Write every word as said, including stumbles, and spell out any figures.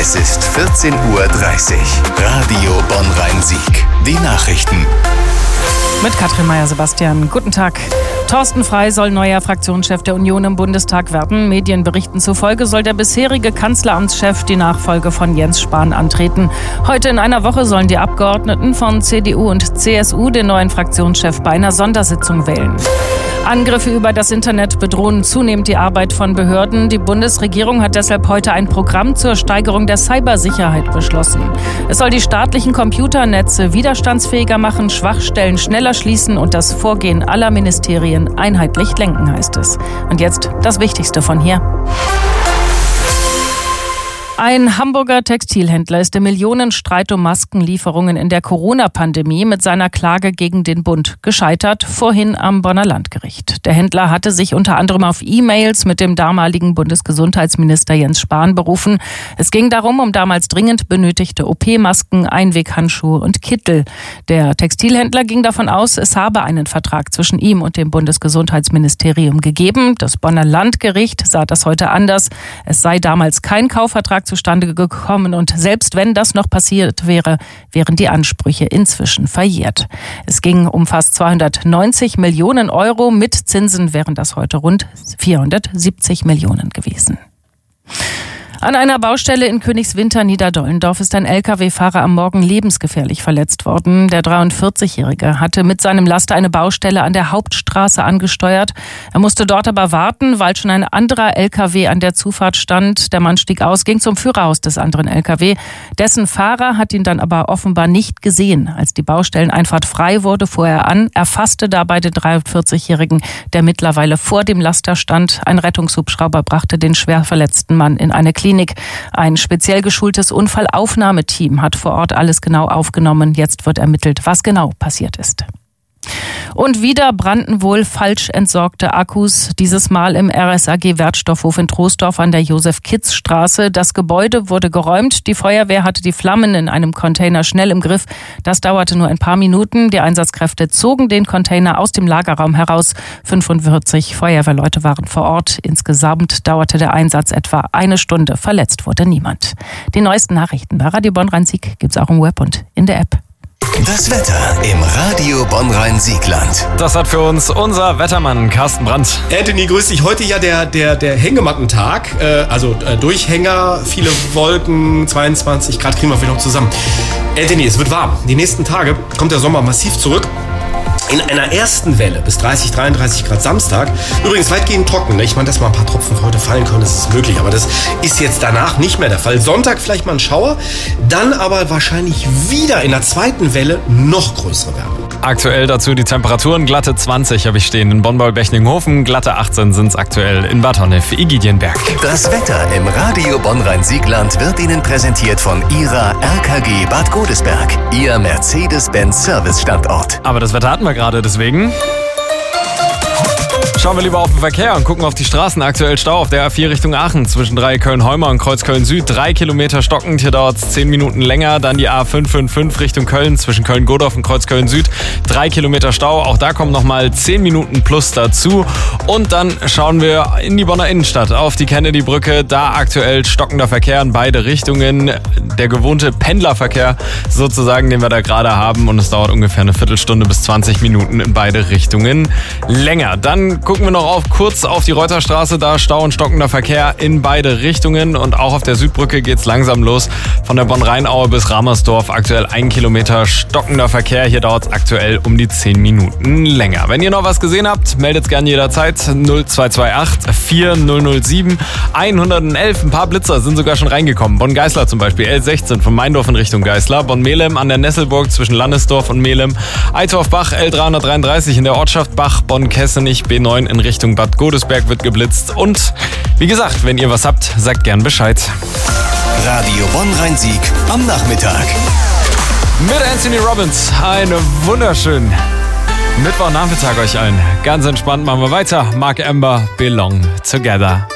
Es ist vierzehn Uhr dreißig. Radio Bonn-Rhein-Sieg. Die Nachrichten. Mit Katrin Meyer-Sebastian. Guten Tag. Thorsten Frey soll neuer Fraktionschef der Union im Bundestag werden. Medienberichten zufolge soll der bisherige Kanzleramtschef die Nachfolge von Jens Spahn antreten. Heute in einer Woche sollen die Abgeordneten von C D U und C S U den neuen Fraktionschef bei einer Sondersitzung wählen. Angriffe über das Internet bedrohen zunehmend die Arbeit von Behörden. Die Bundesregierung hat deshalb heute ein Programm zur Steigerung der Cybersicherheit beschlossen. Es soll die staatlichen Computernetze widerstandsfähiger machen, Schwachstellen schneller schließen und das Vorgehen aller Ministerien einheitlich lenken, heißt es. Und jetzt das Wichtigste von hier. Ein Hamburger Textilhändler ist im Millionenstreit um Maskenlieferungen in der Corona-Pandemie mit seiner Klage gegen den Bund gescheitert, vorhin am Bonner Landgericht. Der Händler hatte sich unter anderem auf E-Mails mit dem damaligen Bundesgesundheitsminister Jens Spahn berufen. Es ging darum, um damals dringend benötigte O P-Masken, Einweghandschuhe und Kittel. Der Textilhändler ging davon aus, es habe einen Vertrag zwischen ihm und dem Bundesgesundheitsministerium gegeben. Das Bonner Landgericht sah das heute anders. Es sei damals kein Kaufvertrag zustande gekommen und selbst wenn das noch passiert wäre, wären die Ansprüche inzwischen verjährt. Es ging um fast zweihundertneunzig Millionen Euro. Mit Zinsen wären das heute rund vierhundertsiebzig Millionen gewesen. An einer Baustelle in Königswinter Niederdollendorf ist ein L K W-Fahrer am Morgen lebensgefährlich verletzt worden. Der dreiundvierzigjährige hatte mit seinem Laster eine Baustelle an der Hauptstraße angesteuert. Er musste dort aber warten, weil schon ein anderer L K W an der Zufahrt stand. Der Mann stieg aus, ging zum Führerhaus des anderen L K W. Dessen Fahrer hat ihn dann aber offenbar nicht gesehen. Als die Baustelleneinfahrt frei wurde, fuhr er an, erfasste dabei den dreiundvierzigjährigen, der mittlerweile vor dem Laster stand. Ein Rettungshubschrauber brachte den schwer verletzten Mann in eine Klinik. Ein speziell geschultes Unfallaufnahmeteam hat vor Ort alles genau aufgenommen. Jetzt wird ermittelt, was genau passiert ist. Und wieder brannten wohl falsch entsorgte Akkus, dieses Mal im R S A G Wertstoffhof in Troisdorf an der Josef-Kitz-Straße. Das Gebäude wurde geräumt, die Feuerwehr hatte die Flammen in einem Container schnell im Griff. Das dauerte nur ein paar Minuten. Die Einsatzkräfte zogen den Container aus dem Lagerraum heraus. fünfundvierzig Feuerwehrleute waren vor Ort. Insgesamt dauerte der Einsatz etwa eine Stunde. Verletzt wurde niemand. Die neuesten Nachrichten bei Radio Bonn-Rhein-Sieg gibt's auch im Web und in der App. Das Wetter im Radio Bonn-Rhein-Siegland. Das hat für uns unser Wettermann Carsten Brandt. Anthony, grüß dich. Heute ja der, der, der Hängemattentag. Äh, also äh, Durchhänger, viele Wolken, zweiundzwanzig Grad kriegen wir vielleicht noch zusammen. Anthony, es wird warm. Die nächsten Tage kommt der Sommer massiv zurück. In einer ersten Welle bis dreißig, dreiunddreißig Grad Samstag. Übrigens weitgehend trocken. Ich meine, dass mal ein paar Tropfen heute fallen können, das ist möglich. Aber das ist jetzt danach nicht mehr der Fall. Sonntag vielleicht mal ein Schauer. Dann aber wahrscheinlich wieder in der zweiten Welle noch größere Wärme. Aktuell dazu die Temperaturen. Glatte zwanzig habe ich stehen in Bonn-Bechtlinghofen. Glatte achtzehn sind es aktuell in Bad Honnef-Igidienberg. Das Wetter im Radio Bonn-Rhein-Siegland wird Ihnen präsentiert von Ihrer R K G Bad Godesberg. Ihr Mercedes-Benz-Service-Standort. Aber das Wetter hatten wir gerade, deswegen schauen wir lieber auf den Verkehr und gucken auf die Straßen. Aktuell Stau auf der A vier Richtung Aachen zwischen Dreiecköln-Heumer und Kreuzköln-Süd. Drei Kilometer stockend, hier dauert es zehn Minuten länger. Dann die A fünf fünf fünf Richtung Köln zwischen Köln-Godorf und Kreuzköln-Süd. Drei Kilometer Stau, auch da kommen nochmal zehn Minuten plus dazu. Und dann schauen wir in die Bonner Innenstadt auf die Kennedy-Brücke. Da aktuell stockender Verkehr in beide Richtungen. Der gewohnte Pendlerverkehr sozusagen, den wir da gerade haben. Und es dauert ungefähr eine Viertelstunde bis zwanzig Minuten in beide Richtungen länger. Dann gucken wir noch auf, kurz auf die Reuterstraße, da Stau und stockender Verkehr in beide Richtungen und auch auf der Südbrücke geht's langsam los. Von der Bonn-Rheinaue bis Ramersdorf aktuell ein Kilometer stockender Verkehr. Hier dauert es aktuell um die zehn Minuten länger. Wenn ihr noch was gesehen habt, meldet gerne jederzeit null zwei zwei acht vier null null sieben hundertelf. Ein paar Blitzer sind sogar schon reingekommen. Bonn-Geißler zum Beispiel, L sechzehn von Meindorf in Richtung Geißler. Bonn-Melem an der Nesselburg zwischen Landesdorf und Melem. Eitorf-Bach L dreihundertdreiunddreißig in der Ortschaft Bach. Bonn-Kessenich B neun in Richtung Bad Godesberg wird geblitzt. Und wie gesagt, wenn ihr was habt, sagt gern Bescheid. Radio Bonn-Rhein-Sieg am Nachmittag. Mit Anthony Robbins. Einen wunderschönen Mittwochnachmittag euch allen. Ganz entspannt machen wir weiter. Mark Amber, Belong Together.